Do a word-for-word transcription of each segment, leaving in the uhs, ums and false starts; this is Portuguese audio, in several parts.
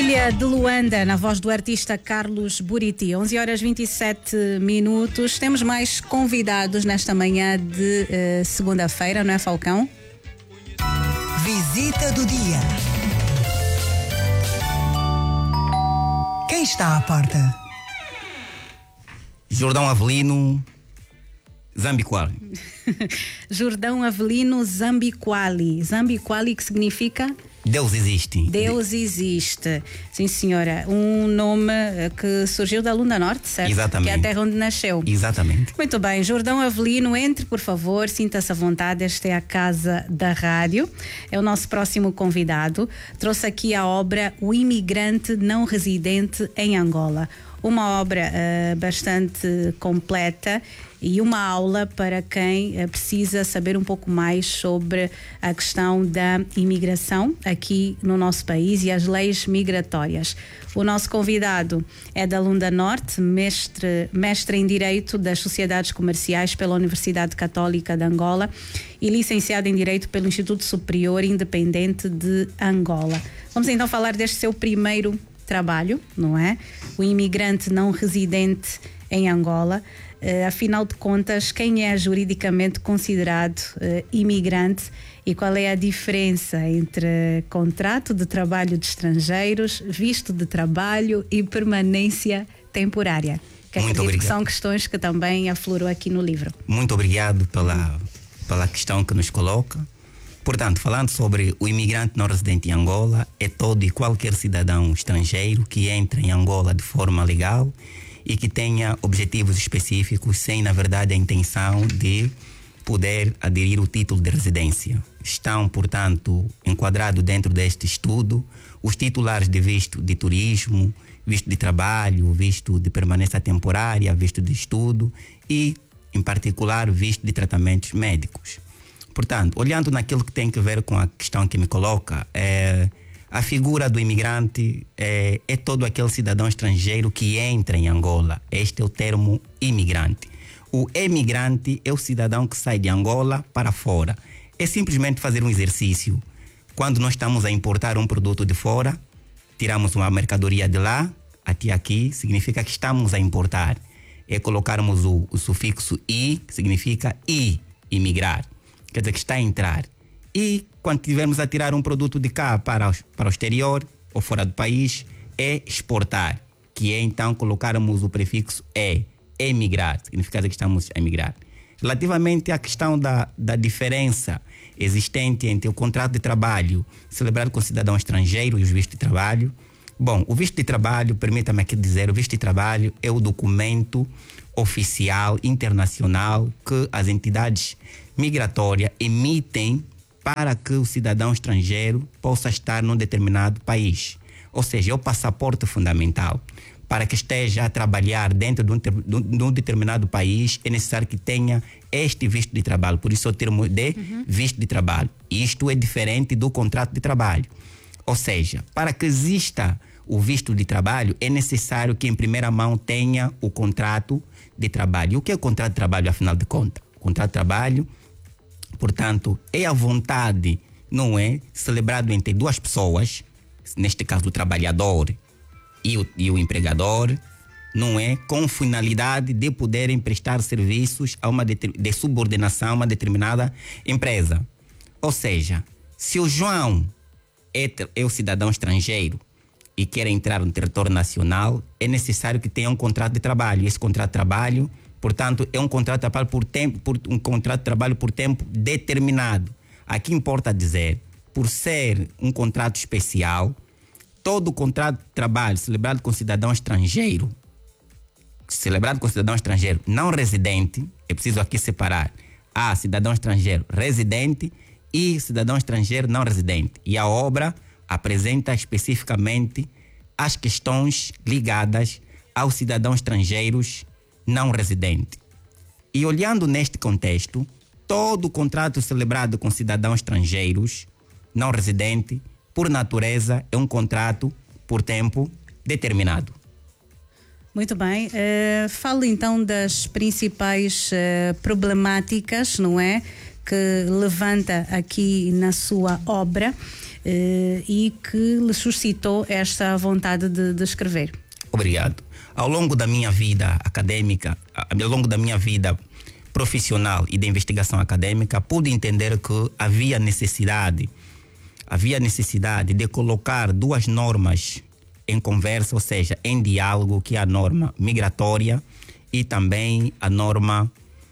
Filha de Luanda, na voz do artista Carlos Buriti. onze horas e vinte e sete minutos. Temos mais convidados nesta manhã de uh, segunda-feira, não é, Falcão? Visita do dia. Quem está à porta? Jordão Avelino Zambiquali. Jordão Avelino Zambiquali. Zambiquali, que significa? Deus existe. Deus existe. Sim, senhora. Um nome que surgiu da Lunda Norte, certo? Exatamente. Que é a terra onde nasceu. Exatamente. Muito bem. Jordão Avelino, entre, por favor, sinta-se à vontade. Esta é a casa da rádio. É o nosso próximo convidado. Trouxe aqui a obra O Imigrante Não Residente em Angola. Uma obra uh, bastante completa e uma aula para quem uh, precisa saber um pouco mais sobre a questão da imigração aqui no nosso país e as leis migratórias. O nosso convidado é da Lunda Norte, mestre, mestre em Direito das Sociedades Comerciais pela Universidade Católica de Angola e licenciado em Direito pelo Instituto Superior Independente de Angola. Vamos então falar deste seu primeiro trabalho, não é? O imigrante não residente em Angola. Uh, afinal de contas, quem é juridicamente considerado uh, imigrante e qual é a diferença entre contrato de trabalho de estrangeiros, visto de trabalho e permanência temporária? Que Muito acredito obrigado. Que são questões que também aflorou aqui no livro. Muito obrigado pela, pela questão que nos coloca. Portanto, falando sobre o imigrante não residente em Angola, é todo e qualquer cidadão estrangeiro que entra em Angola de forma legal e que tenha objetivos específicos sem, na verdade, a intenção de poder aderir ao título de residência. Estão, portanto, enquadrados dentro deste estudo os titulares de visto de turismo, visto de trabalho, visto de permanência temporária, visto de estudo e, em particular, visto de tratamentos médicos. Portanto, olhando naquilo que tem a ver com a questão que me coloca, é, a figura do imigrante é, é todo aquele cidadão estrangeiro que entra em Angola. Este é o termo imigrante. O emigrante é o cidadão que sai de Angola para fora. É simplesmente fazer um exercício. Quando nós estamos a importar um produto de fora, tiramos uma mercadoria de lá até aqui, significa que estamos a importar. É colocarmos o, o sufixo i, que significa i, imigrar. Quer dizer que está a entrar. E quando tivermos a tirar um produto de cá para, para o exterior ou fora do país, é exportar, que é então colocarmos o prefixo e, emigrar, significa que estamos a emigrar. Relativamente à questão da, da diferença existente entre o contrato de trabalho celebrado com cidadão estrangeiro e os vistos de trabalho, bom, o visto de trabalho, permita-me aqui dizer, o visto de trabalho é o documento oficial internacional que as entidades migratórias emitem para que o cidadão estrangeiro possa estar num determinado país. Ou seja, é o passaporte fundamental. Para que esteja a trabalhar dentro de um, de um determinado país, é necessário que tenha este visto de trabalho. Por isso, o termo de uhum. visto de trabalho. Isto é diferente do contrato de trabalho. Ou seja, para que exista o visto de trabalho, é necessário que, em primeira mão, tenha o contrato de trabalho. O que é o contrato de trabalho, afinal de contas? O contrato de trabalho, portanto, é a vontade, não é? Celebrado entre duas pessoas, neste caso o trabalhador e o, e o empregador, não é? Com finalidade de poderem prestar serviços a uma de, de subordinação a uma determinada empresa. Ou seja, se o João é, é o cidadão estrangeiro e quer entrar no território nacional, é necessário que tenha um contrato de trabalho. Esse contrato de trabalho, portanto, é um contrato de trabalho por tempo, por, um contrato de trabalho por tempo determinado. Aqui importa dizer, por ser um contrato especial, todo contrato de trabalho celebrado com cidadão estrangeiro, celebrado com cidadão estrangeiro não residente, é preciso aqui separar. Há cidadão estrangeiro residente e cidadão estrangeiro não residente. E a obra apresenta especificamente as questões ligadas aos cidadãos estrangeiros não residentes. E olhando neste contexto, todo contrato celebrado com cidadãos estrangeiros não residentes, por natureza, é um contrato por tempo determinado. Muito bem. Uh, falo então das principais uh, problemáticas, não é? Que levanta aqui na sua obra. eh, e que lhe suscitou esta vontade de, de escrever? Obrigado. Ao longo da minha vida acadêmica, ao longo da minha vida profissional e de investigação acadêmica, pude entender que havia necessidade, havia necessidade de colocar duas normas em conversa, ou seja, em diálogo, que é a norma migratória e também a norma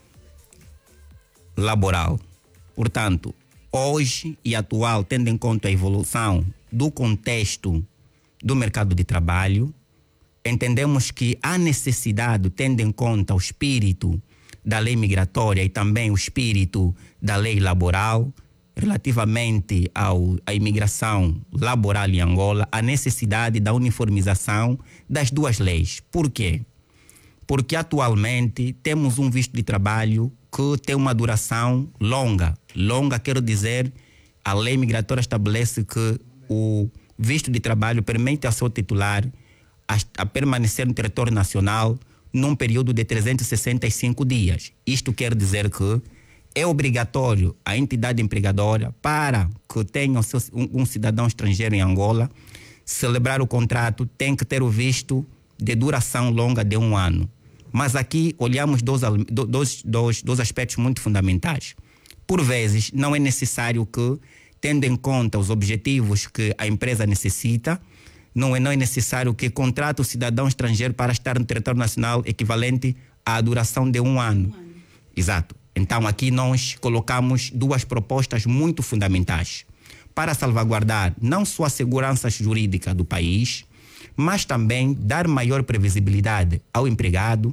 laboral. Portanto, hoje e atual, tendo em conta a evolução do contexto do mercado de trabalho, entendemos que há necessidade, tendo em conta o espírito da lei migratória e também o espírito da lei laboral, relativamente ao, à imigração laboral em Angola, a necessidade da uniformização das duas leis. Por quê? Porque atualmente temos um visto de trabalho que tem uma duração longa. Longa, quero dizer, a lei migratória estabelece que o visto de trabalho permite ao seu titular a, a permanecer no território nacional num período de trezentos e sessenta e cinco dias. Isto quer dizer que é obrigatório a entidade empregadora, para que tenha um, um cidadão estrangeiro em Angola, celebrar o contrato, tem que ter o visto de duração longa de um ano. Mas aqui olhamos dois, dois, dois, dois aspectos muito fundamentais. Por vezes, não é necessário que, tendo em conta os objetivos que a empresa necessita, não é, não é necessário que contrate o cidadão estrangeiro para estar no território nacional equivalente à duração de um ano. Um ano. Exato. Então, aqui nós colocamos duas propostas muito fundamentais para salvaguardar não só a segurança jurídica do país, mas também dar maior previsibilidade ao empregado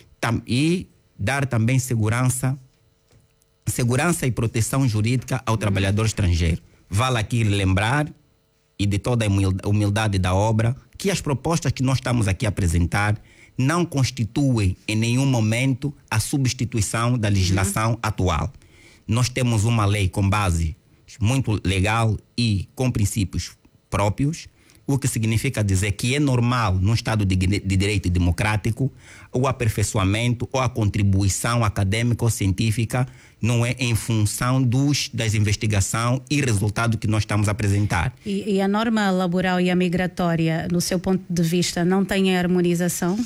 e dar também segurança, segurança e proteção jurídica ao trabalhador estrangeiro. Vale aqui lembrar, e de toda a humildade da obra, que as propostas que nós estamos aqui a apresentar não constituem em nenhum momento a substituição da legislação uhum. atual. Nós temos uma lei com base muito legal e com princípios próprios, o que significa dizer que é normal, num Estado de, de direito democrático, o aperfeiçoamento ou a contribuição acadêmica ou científica não é em função dos, das investigações e resultado que nós estamos a apresentar. E, e a norma laboral e a migratória, no seu ponto de vista, não tem harmonização?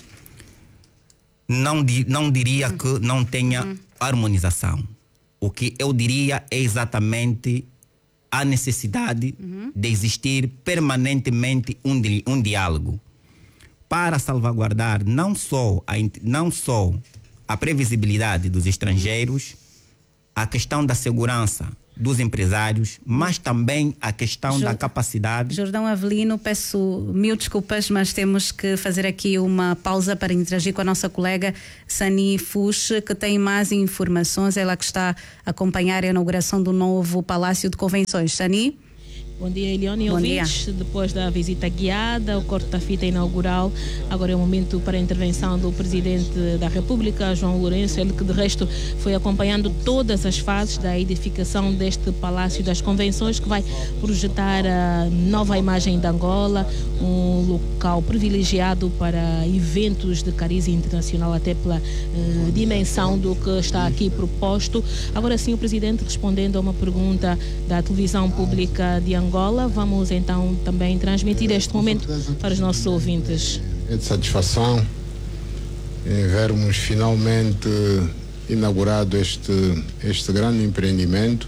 Não, não diria uhum. que não tenha uhum. harmonização. O que eu diria é exatamente a necessidade uhum. de existir permanentemente um, um diálogo para salvaguardar não só a, não só a previsibilidade dos estrangeiros, a questão da segurança dos empresários, mas também a questão Jor- da capacidade. Jordão Avelino, peço mil desculpas, mas temos que fazer aqui uma pausa para interagir com a nossa colega Sani Fush, que tem mais informações, ela que está a acompanhar a inauguração do novo Palácio de Convenções. Sani? Bom dia, Eliane e ouvintes. Depois da visita guiada, o corte da fita inaugural, agora é o momento para a intervenção do Presidente da República, João Lourenço, ele que de resto foi acompanhando todas as fases da edificação deste Palácio das Convenções, que vai projetar a nova imagem de Angola, um local privilegiado para eventos de cariz internacional, até pela eh, dimensão do que está aqui proposto. Agora sim, o Presidente respondendo a uma pergunta da televisão pública de Angola. Angola. Vamos então também transmitir este momento para os nossos ouvintes. É de satisfação em vermos finalmente inaugurado este, este grande empreendimento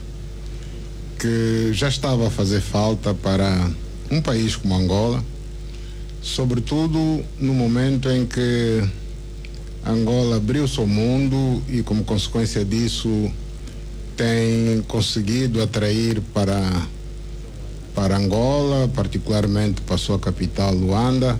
que já estava a fazer falta para um país como Angola, sobretudo no momento em que Angola abriu-se ao mundo e, como consequência disso, tem conseguido atrair para para Angola, particularmente para a sua capital, Luanda,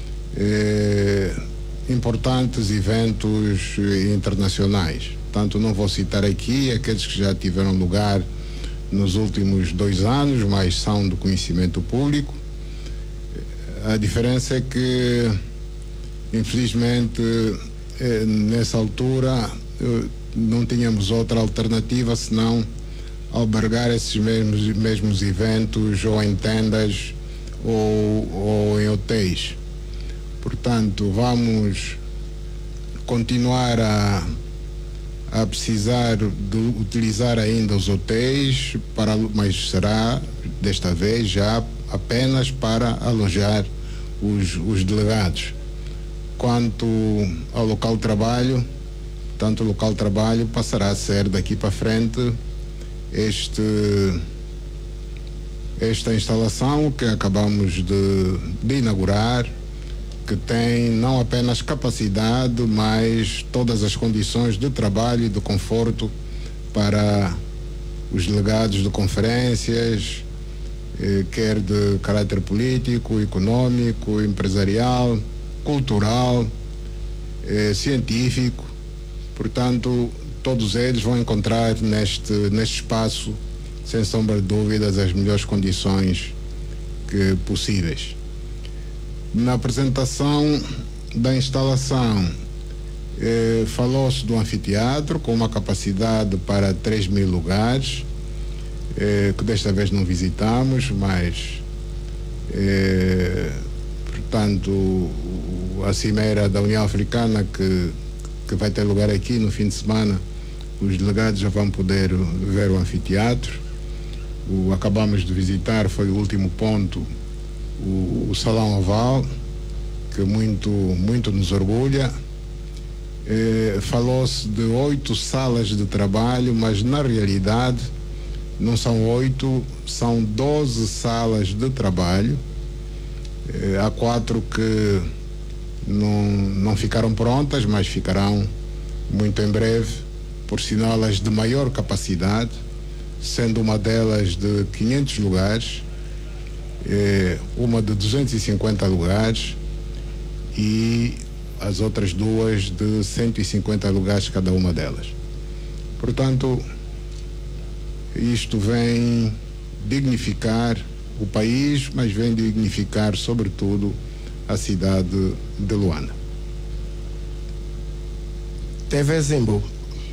eh, importantes eventos internacionais. Portanto, não vou citar aqui aqueles que já tiveram lugar nos últimos dois anos, mas são do conhecimento público. A diferença é que, infelizmente, eh, nessa altura, eh, não tínhamos outra alternativa senão albergar esses mesmos, mesmos eventos ou em tendas ou, ou em hotéis. Portanto, vamos continuar a, a precisar de utilizar ainda os hotéis, para, mas será desta vez já apenas para alojar os, os delegados. Quanto ao local de trabalho, tanto o local de trabalho passará a ser daqui para frente este, esta instalação que acabamos de, de inaugurar, que tem não apenas capacidade, mas todas as condições de trabalho e de conforto para os delegados de conferências, eh, quer de caráter político, econômico, empresarial, cultural, eh, científico. Portanto, todos eles vão encontrar neste, neste espaço, sem sombra de dúvidas, as melhores condições que, possíveis. Na apresentação da instalação, eh, falou-se do anfiteatro com uma capacidade para três mil lugares, eh, que desta vez não visitamos, mas, eh, portanto, a Cimeira da União Africana que, que vai ter lugar aqui no fim de semana, os delegados já vão poder ver o anfiteatro. O acabamos de visitar, foi o último ponto, O, o Salão Oval, que muito, muito nos orgulha. Eh, falou-se de oito salas de trabalho, mas na realidade não são oito, são doze salas de trabalho. Eh, há quatro que não, não ficaram prontas, mas ficarão muito em breve, por sinal as de maior capacidade, sendo uma delas de quinhentos lugares, É, uma de duzentos e cinquenta lugares e as outras duas de cento e cinquenta lugares cada uma delas. Portanto, isto vem dignificar o país, mas vem dignificar sobretudo a cidade de Luanda. T V Zimbo.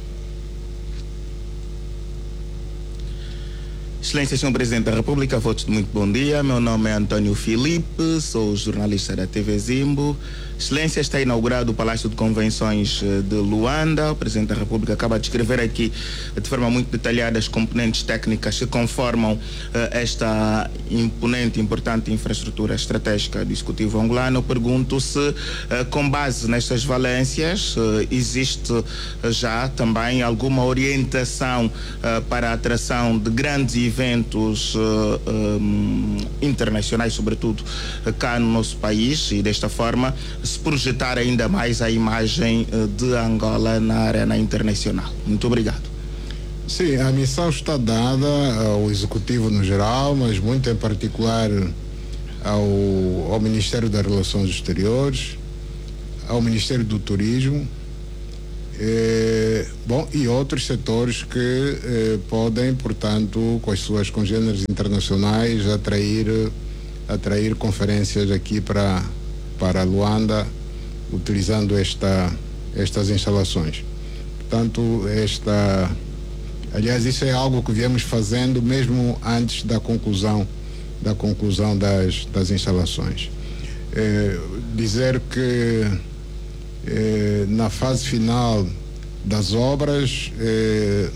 Excelência, senhor Presidente da República, votos de muito bom dia. Meu nome é Antônio Filipe, sou jornalista da T V Zimbo. Excelência, está inaugurado o Palácio de Convenções de Luanda. O Presidente da República acaba de descrever aqui de forma muito detalhada as componentes técnicas que conformam uh, esta imponente, importante infraestrutura estratégica do Executivo angolano. Eu pergunto se, uh, com base nestas valências, uh, existe já também alguma orientação uh, para a atração de grandes eventos uh, um, internacionais, sobretudo uh, cá no nosso país, e desta forma se projetar ainda mais a imagem uh, de Angola na arena internacional. Muito obrigado. Sim, a missão está dada ao Executivo no geral, mas muito em particular ao, ao Ministério das Relações Exteriores, ao Ministério do Turismo, Eh, bom, e outros setores que eh, podem, portanto, com as suas congêneres internacionais, atrair, atrair conferências aqui para, para Luanda, utilizando esta, estas instalações. Portanto, esta, aliás, isso é algo que viemos fazendo mesmo antes da conclusão, da conclusão das, das instalações. Eh, dizer que Eh, na fase final das obras eh,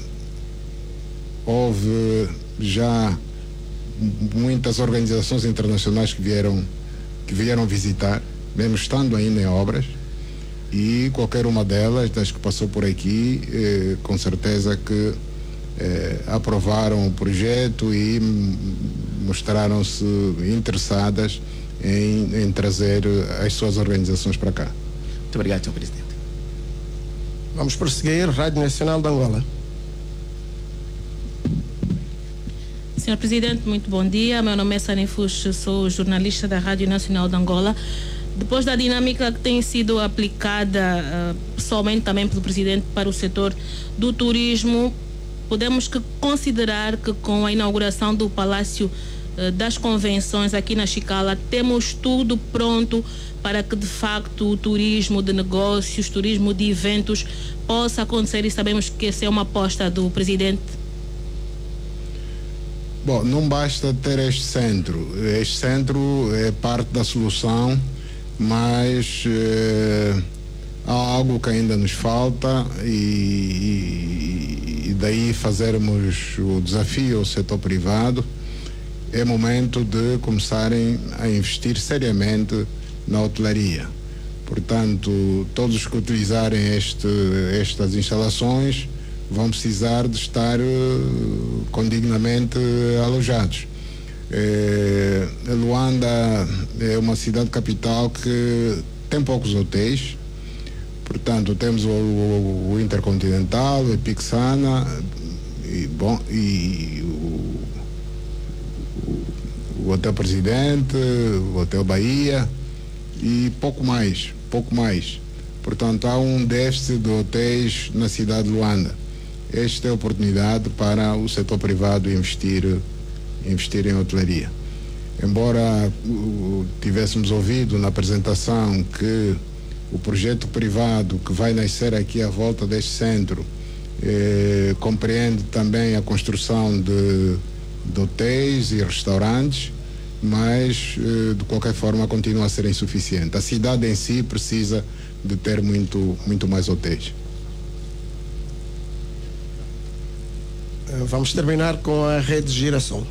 houve já muitas organizações internacionais que vieram que vieram visitar, mesmo estando ainda em obras, e qualquer uma delas, das que passou por aqui, eh, com certeza que eh, aprovaram o projeto e mostraram-se interessadas em, em trazer as suas organizações para cá. Muito obrigado, senhor Presidente. Vamos prosseguir. Rádio Nacional de Angola. senhor Presidente, muito bom dia. Meu nome é Sani Fuchs, sou jornalista da Rádio Nacional de Angola. Depois da dinâmica que tem sido aplicada uh, pessoalmente também pelo Presidente para o setor do turismo, podemos que considerar que com a inauguração do Palácio uh, das Convenções aqui na Chicala, temos tudo pronto para que de facto o turismo de negócios, turismo de eventos possa acontecer, e sabemos que essa é uma aposta do Presidente. Bom, não basta ter este centro. Este centro é parte da solução, mas eh, há algo que ainda nos falta e, e, e daí fazermos o desafio ao setor privado. É momento de começarem a investir seriamente na hotelaria. Portanto, todos que utilizarem este, estas instalações vão precisar de estar uh, condignamente alojados. É, Luanda é uma cidade capital que tem poucos hotéis, portanto temos o, o, o Intercontinental, o Epixana e, bom, e o, o, o Hotel Presidente, o Hotel Bahia e pouco mais, pouco mais. Portanto, há um déficit de hotéis na cidade de Luanda. Esta é a oportunidade para o setor privado investir, investir em hotelaria. Embora uh, tivéssemos ouvido na apresentação que o projeto privado que vai nascer aqui à volta deste centro eh, compreende também a construção de, de hotéis e restaurantes, mas eh, de qualquer forma continua a ser insuficiente. A cidade em si precisa de ter muito, muito mais hotéis. Vamos terminar com a rede Girassol.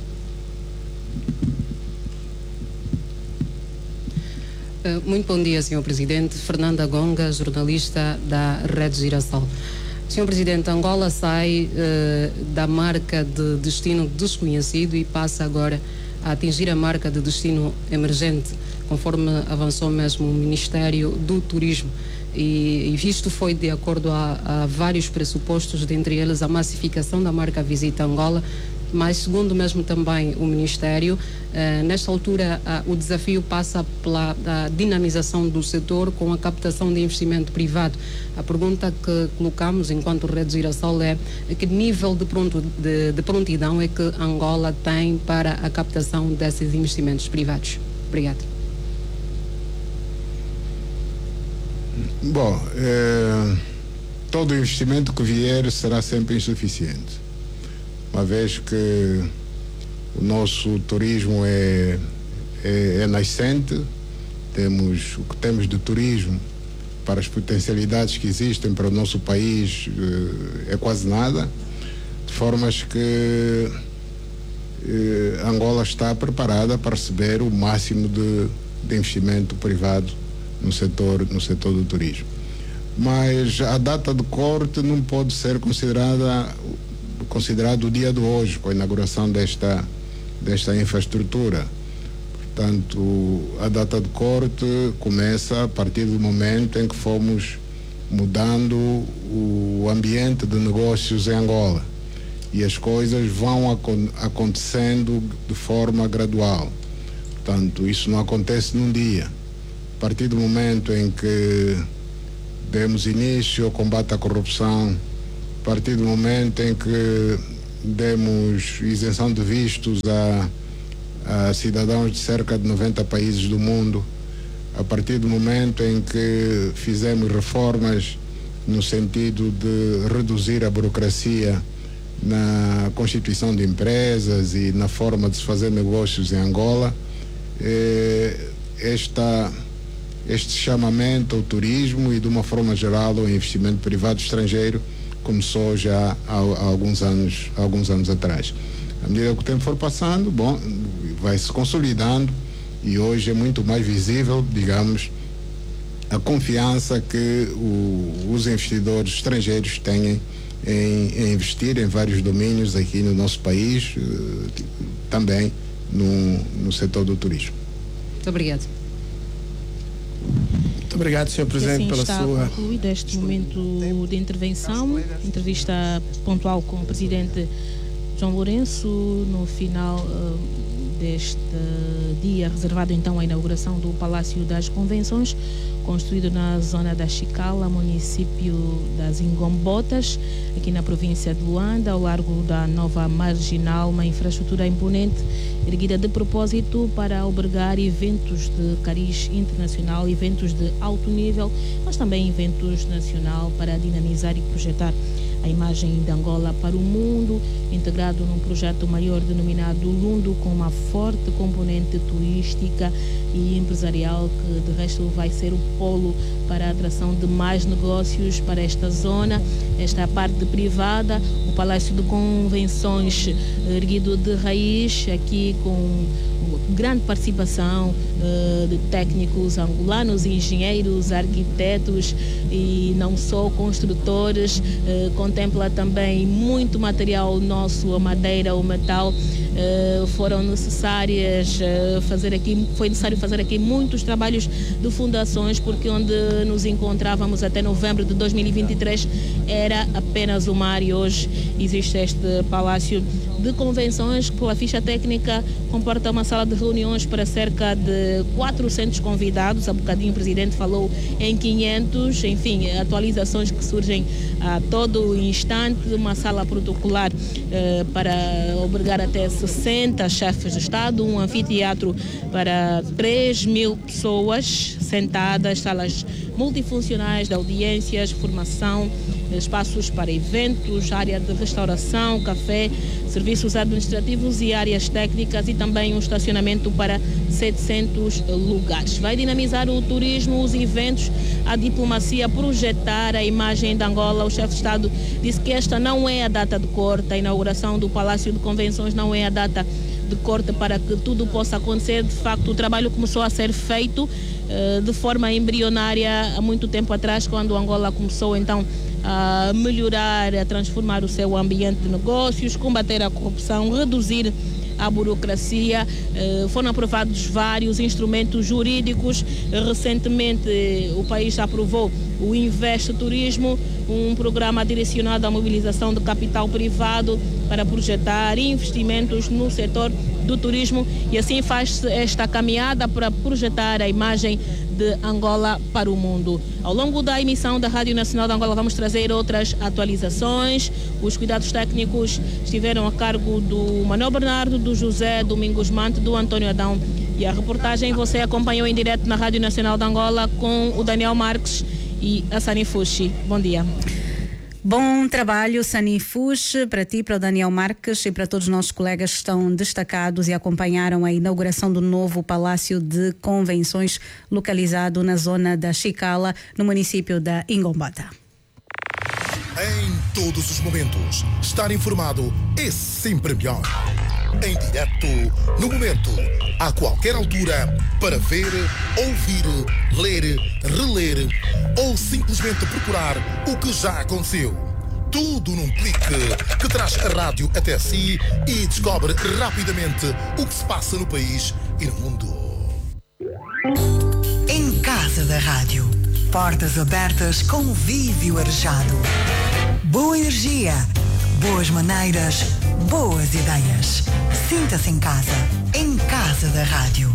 Muito bom dia, senhor Presidente. Fernanda Gonga, jornalista da Rede Girassol. senhor Presidente, Angola sai uh, da marca de destino desconhecido e passa agora a atingir a marca de destino emergente, conforme avançou mesmo o Ministério do Turismo. E, e isto foi de acordo a, a vários pressupostos, dentre eles a massificação da marca Visita Angola, mas segundo mesmo também o Ministério, eh, nesta altura ah, o desafio passa pela dinamização do setor com a captação de investimento privado. A pergunta que colocamos enquanto Rede Girassol é que nível de, pronto, de, de prontidão é que Angola tem para a captação desses investimentos privados? Obrigado. Bom, eh, todo investimento que vier será sempre insuficiente, uma vez que o nosso turismo é, é, é nascente, temos o que temos de turismo para as potencialidades que existem para o nosso país eh, é quase nada, de formas que eh, Angola está preparada para receber o máximo de, de investimento privado no setor, no setor do turismo. Mas a data de corte não pode ser considerada considerado o dia de hoje, com a inauguração desta, desta infraestrutura. Portanto, a data de corte começa a partir do momento em que fomos mudando o ambiente de negócios em Angola. E as coisas vão acon- acontecendo de forma gradual. Portanto, isso não acontece num dia. A partir do momento em que demos início ao combate à corrupção, a partir do momento em que demos isenção de vistos a, a cidadãos de cerca de noventa países do mundo, a partir do momento em que fizemos reformas no sentido de reduzir a burocracia na constituição de empresas e na forma de se fazer negócios em Angola, eh, esta Este chamamento ao turismo e, de uma forma geral, ao investimento privado estrangeiro começou já há, há alguns anos, há alguns anos atrás. À medida que o tempo for passando, bom, vai se consolidando e hoje é muito mais visível, digamos, a confiança que o, os investidores estrangeiros têm em, em investir em vários domínios aqui no nosso país, também no, no setor do turismo. Muito obrigado. Muito obrigado, senhor Presidente, assim pela está sua... concluído este momento de intervenção, entrevista pontual com o Presidente João Lourenço, no final uh, deste dia reservado então à inauguração do Palácio das Convenções, construído na zona da Chicala, município das Ingombotas, aqui na província de Luanda, ao largo da nova marginal, uma infraestrutura imponente, erguida de propósito para albergar eventos de cariz internacional, eventos de alto nível, mas também eventos nacional para dinamizar e projetar a imagem de Angola para o mundo, integrado num projeto maior denominado Lundo, com uma forte componente turística e empresarial, que de resto vai ser o polo para a atração de mais negócios para esta zona. Esta é a parte privada, o Palácio de Convenções erguido de raiz, aqui com grande participação uh, de técnicos angolanos, engenheiros, arquitetos e não só construtores. Uh, contempla também muito material nosso, a madeira, o metal. Uh, foram necessárias uh, fazer aqui, foi necessário fazer aqui muitos trabalhos de fundações, porque onde nos encontrávamos até novembro de dois mil e vinte e três era apenas o mar, e hoje existe este Palácio de Convenções que, pela ficha técnica, comporta uma sala de reuniões para cerca de quatrocentos convidados. Há bocadinho o Presidente falou em quinhentos, enfim, atualizações que surgem a todo instante. Uma sala protocolar eh, para albergar até sessenta chefes de Estado, um anfiteatro para três mil pessoas sentadas, salas multifuncionais de audiências, formação, espaços para eventos, área de restauração, café, serviços administrativos e áreas técnicas, e também um estacionamento para setecentos lugares. Vai dinamizar o turismo, os eventos, a diplomacia, projetar a imagem de Angola. O chefe de Estado disse que esta não é a data de corte, a inauguração do Palácio de Convenções não é a data de corte para que tudo possa acontecer. De facto, o trabalho começou a ser feito uh, de forma embrionária há muito tempo atrás, quando Angola começou então a melhorar, a transformar o seu ambiente de negócios, combater a corrupção, reduzir a burocracia. Uh, foram aprovados vários instrumentos jurídicos. Recentemente o país aprovou o Investe Turismo, um programa direcionado à mobilização de capital privado para projetar investimentos no setor do turismo, e assim faz esta caminhada para projetar a imagem de Angola para o mundo. Ao longo da emissão da Rádio Nacional de Angola vamos trazer outras atualizações. Os cuidados técnicos estiveram a cargo do Manuel Bernardo, do José Domingos Mante, do Antônio Adão, e a reportagem você acompanhou em direto na Rádio Nacional de Angola com o Daniel Marques e a Sani Fushi. Bom dia. Bom trabalho, Sani Fushi, para ti, para o Daniel Marques e para todos os nossos colegas que estão destacados e acompanharam a inauguração do novo Palácio de Convenções, localizado na zona da Chicala, no município da Ingombata. Em todos os momentos, estar informado é sempre melhor. Em direto, no momento, a qualquer altura, para ver, ouvir, ler, reler ou simplesmente procurar o que já aconteceu. Tudo num clique que traz a rádio até si e descobre rapidamente o que se passa no país e no mundo. Em Casa da Rádio. Portas abertas com Vívio Arejado. Boa energia, boas maneiras, boas ideias. Sinta-se em casa. Em Casa da Rádio.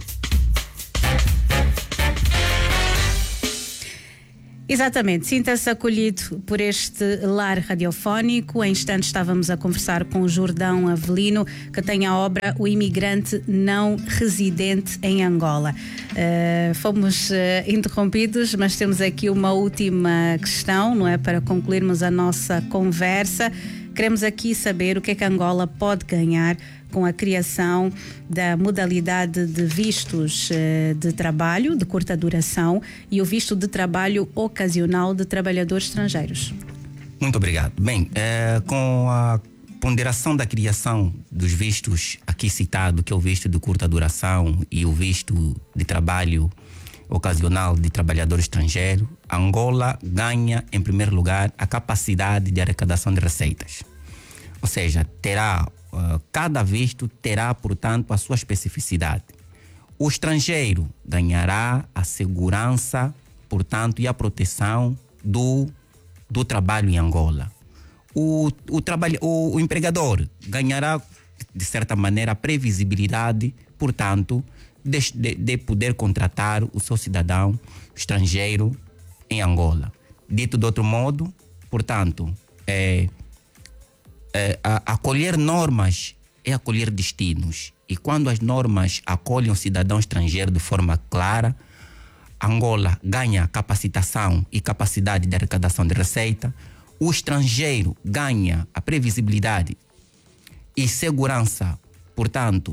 Exatamente, sinta-se acolhido por este lar radiofónico. Em instantes estávamos a conversar com o Jordão Avelino, que tem a obra O Imigrante Não Residente em Angola. Uh, fomos uh, interrompidos, mas temos aqui uma última questão, não é? Para concluirmos a nossa conversa. Queremos aqui saber o que é que Angola pode ganhar com a criação da modalidade de vistos eh, de trabalho de curta duração e o visto de trabalho ocasional de trabalhadores estrangeiros. Muito obrigado. Bem, eh, com a ponderação da criação dos vistos aqui citado, que é o visto de curta duração e o visto de trabalho ocasional de trabalhador estrangeiro, Angola ganha, em primeiro lugar, a capacidade de arrecadação de receitas. Ou seja, terá, uh, cada visto terá, portanto, a sua especificidade. O estrangeiro ganhará a segurança, portanto, e a proteção do, do trabalho em Angola. O, o, trabalho, o, o empregador ganhará, de certa maneira, a previsibilidade, portanto, de, de, de poder contratar o seu cidadão estrangeiro em Angola. Dito de outro modo, portanto, é, é, a, acolher normas é acolher destinos. E quando as normas acolhem o cidadão estrangeiro de forma clara, Angola ganha capacitação e capacidade de arrecadação de receita, o estrangeiro ganha a previsibilidade e segurança, portanto,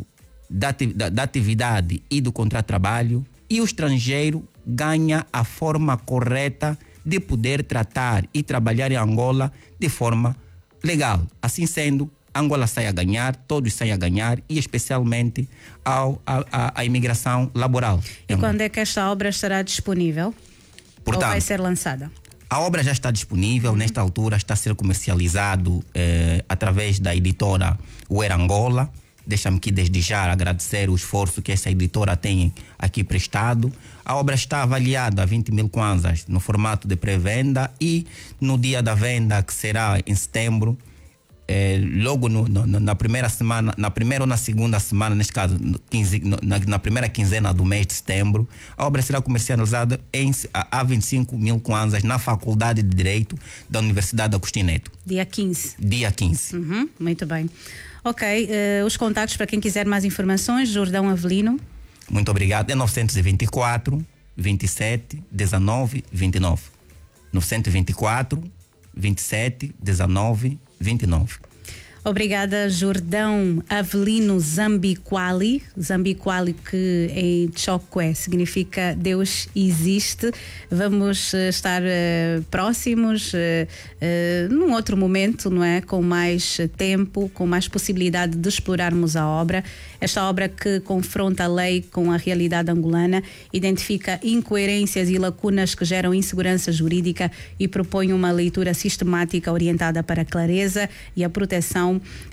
da, da, da atividade e do contrato de trabalho, e o estrangeiro ganha a forma correta de poder tratar e trabalhar em Angola de forma legal. Assim sendo, Angola sai a ganhar, todos saem a ganhar, e especialmente ao, a, a, a imigração laboral. E quando é que esta obra estará disponível? Portanto, ou vai ser lançada? A obra já está disponível, uhum. Nesta altura está a ser comercializado eh, através da editora Uer Angola. Deixa-me aqui desde já agradecer o esforço que essa editora tem aqui prestado. A obra está avaliada a vinte mil kwanzas no formato de pré-venda, e no dia da venda, que será em setembro, eh, logo no, no, na primeira semana, na primeira ou na segunda semana, neste caso, quinze, na, na primeira quinzena do mês de setembro, a obra será comercializada em, a, a vinte e cinco mil kwanzas na Faculdade de Direito da Universidade Agostinho Neto. Dia quinze. Dia quinze. Uhum, muito bem. Ok, uh, os contactos para quem quiser mais informações, Jordão Avelino. Muito obrigado. É novecentos e vinte e quatro, vinte e sete, dezenove, vinte e nove. novecentos e vinte e quatro, vinte e sete, dezenove, vinte e nove. Obrigada, Jordão Avelino Zambiquali. Zambiquali, que em Chokwe significa Deus existe. Vamos uh, estar uh, próximos uh, uh, num outro momento, não é? Com mais tempo, com mais possibilidade de explorarmos a obra. Esta obra que confronta a lei com a realidade angolana, identifica incoerências e lacunas que geram insegurança jurídica e propõe uma leitura sistemática orientada para a clareza e a proteção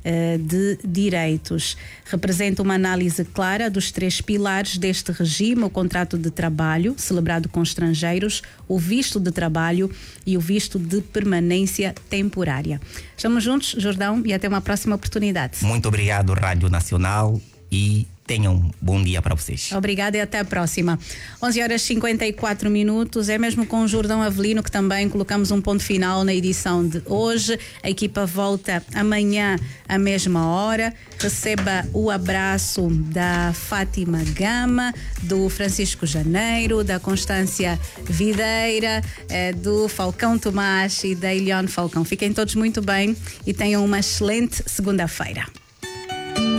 de direitos. Representa uma análise clara dos três pilares deste regime: o contrato de trabalho, celebrado com estrangeiros, o visto de trabalho e o visto de permanência temporária. Estamos juntos, Jordão, e até uma próxima oportunidade. Muito obrigado, Rádio Nacional, e tenham um bom dia para vocês. Obrigada e até a próxima. onze horas e cinquenta e quatro minutos. É mesmo com o Jordão Avelino que também colocamos um ponto final na edição de hoje. A equipa volta amanhã à mesma hora. Receba o abraço da Fátima Gama, do Francisco Janeiro, da Constância Videira, eh, do Falcão Tomás e da Eliane Falcão. Fiquem todos muito bem e tenham uma excelente segunda-feira.